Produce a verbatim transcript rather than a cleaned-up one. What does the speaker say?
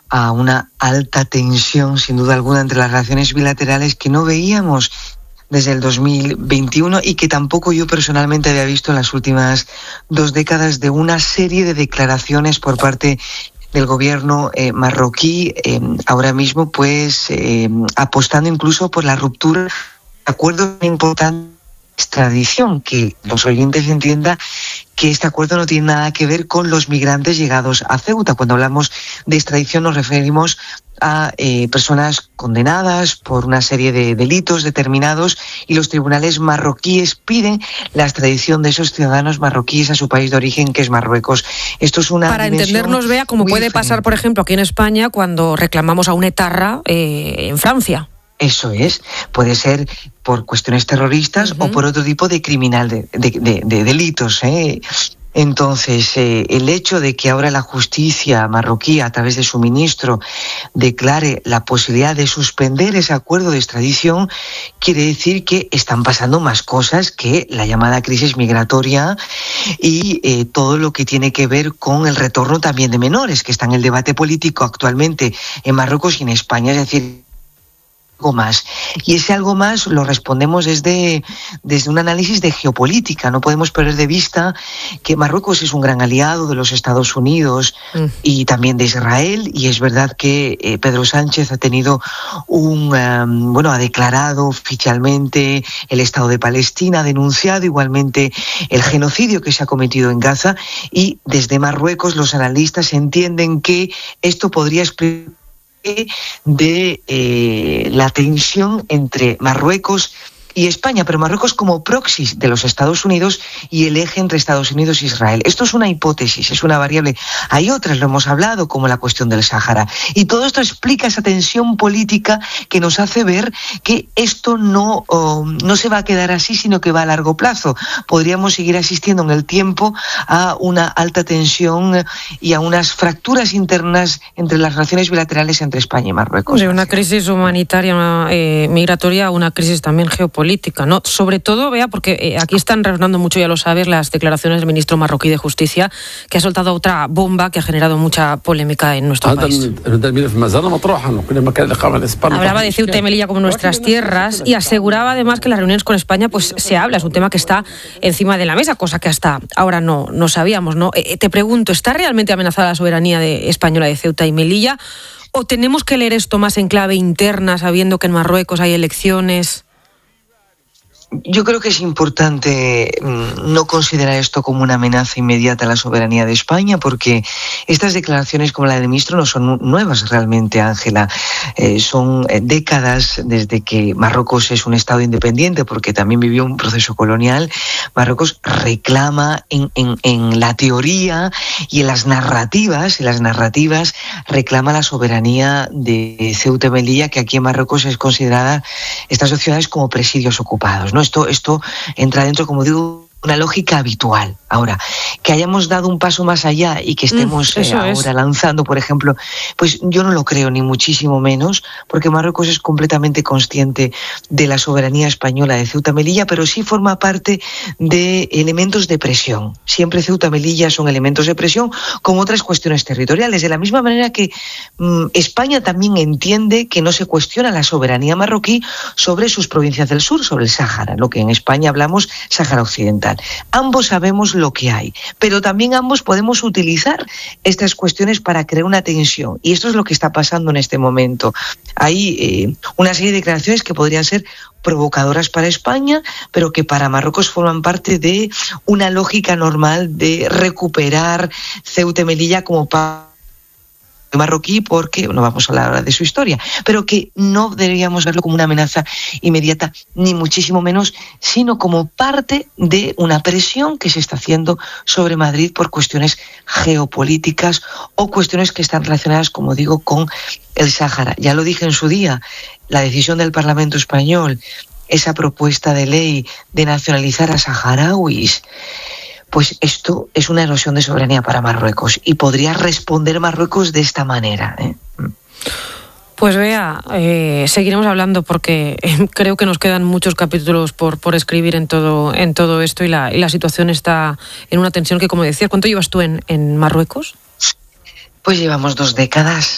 a una alta tensión, sin duda alguna, entre las relaciones bilaterales que no veíamos desde el dos mil veintiuno y que tampoco yo personalmente había visto en las últimas dos décadas, de una serie de declaraciones por parte del gobierno eh, marroquí, eh, ahora mismo pues eh, apostando incluso por la ruptura de acuerdos importantes de extradición, que los oyentes entiendan que este acuerdo no tiene nada que ver con los migrantes llegados a Ceuta. Cuando hablamos de extradición nos referimos a eh, personas condenadas por una serie de delitos determinados, y los tribunales marroquíes piden la extradición de esos ciudadanos marroquíes a su país de origen, que es Marruecos. Esto es una Para entendernos, vea, como puede diferente. pasar, por ejemplo, aquí en España cuando reclamamos a un etarra eh, en Francia. Eso es, puede ser por cuestiones terroristas uh-huh. o por otro tipo de criminal, de, de, de, de delitos, ¿eh? Entonces, eh, el hecho de que ahora la justicia marroquí, a través de su ministro, declare la posibilidad de suspender ese acuerdo de extradición, quiere decir que están pasando más cosas que la llamada crisis migratoria y eh, todo lo que tiene que ver con el retorno también de menores, que está en el debate político actualmente en Marruecos y en España. Es decir, algo más. Y ese algo más lo respondemos desde, desde un análisis de geopolítica. No podemos perder de vista que Marruecos es un gran aliado de los Estados Unidos mm. y también de Israel, y es verdad que eh, Pedro Sánchez ha tenido un, um, bueno, ha declarado oficialmente el Estado de Palestina, ha denunciado igualmente el genocidio que se ha cometido en Gaza, y desde Marruecos los analistas entienden que esto podría explicar de eh, la tensión entre Marruecos y España, pero Marruecos como proxy de los Estados Unidos y el eje entre Estados Unidos e Israel. Esto es una hipótesis, es una variable. Hay otras, lo hemos hablado, como la cuestión del Sáhara. Y todo esto explica esa tensión política que nos hace ver que esto no, oh, no se va a quedar así, sino que va a largo plazo. Podríamos seguir asistiendo en el tiempo a una alta tensión y a unas fracturas internas entre las relaciones bilaterales entre España y Marruecos. De una crisis humanitaria, una, eh, migratoria, una crisis también geopolítica. política, ¿no? Sobre todo, vea, porque eh, aquí están resonando mucho, ya lo sabes, las declaraciones del ministro marroquí de Justicia, que ha soltado otra bomba que ha generado mucha polémica en nuestro país. Hablaba de Ceuta y Melilla como nuestras tierras y aseguraba además que las reuniones con España pues se habla, es un tema que está encima de la mesa, cosa que hasta ahora no, no sabíamos, ¿no? Eh, te pregunto, ¿está realmente amenazada la soberanía de, española de Ceuta y Melilla? ¿O tenemos que leer esto más en clave interna, sabiendo que en Marruecos hay elecciones? Yo creo que es importante no considerar esto como una amenaza inmediata a la soberanía de España, porque estas declaraciones como la del ministro no son nuevas realmente, Ángela. Eh, son décadas desde que Marruecos es un Estado independiente, porque también vivió un proceso colonial. Marruecos reclama en, en, en la teoría y en las narrativas, en las narrativas reclama la soberanía de Ceuta y Melilla, que aquí en Marruecos es considerada estas ciudades como presidios ocupados, ¿no? Esto, esto entra dentro, como digo, una lógica habitual. Ahora, que hayamos dado un paso más allá y que estemos mm, eh, ahora es. lanzando, por ejemplo, pues yo no lo creo, ni muchísimo menos, porque Marruecos es completamente consciente de la soberanía española de Ceuta y Melilla, pero sí forma parte de elementos de presión. Siempre Ceuta y Melilla son elementos de presión, como otras cuestiones territoriales, de la misma manera que mmm, España también entiende que no se cuestiona la soberanía marroquí sobre sus provincias del sur, sobre el Sáhara, lo que en España hablamos Sáhara Occidental. Ambos sabemos lo que hay, pero también ambos podemos utilizar estas cuestiones para crear una tensión, y esto es lo que está pasando en este momento. Hay eh, una serie de declaraciones que podrían ser provocadoras para España, pero que para Marruecos forman parte de una lógica normal de recuperar Ceuta y Melilla como parte marroquí, porque no vamos a hablar ahora de su historia, pero que no deberíamos verlo como una amenaza inmediata, ni muchísimo menos, sino como parte de una presión que se está haciendo sobre Madrid por cuestiones geopolíticas o cuestiones que están relacionadas, como digo, con el Sáhara. Ya lo dije en su día, la decisión del Parlamento español, esa propuesta de ley de nacionalizar a saharauis, pues esto es una erosión de soberanía para Marruecos, y podría responder Marruecos de esta manera, ¿eh? Pues vea, eh, seguiremos hablando porque eh, creo que nos quedan muchos capítulos por, por escribir en todo, en todo esto, y la, y la situación está en una tensión que, como decías, ¿cuánto llevas tú en, en Marruecos? Pues llevamos dos décadas.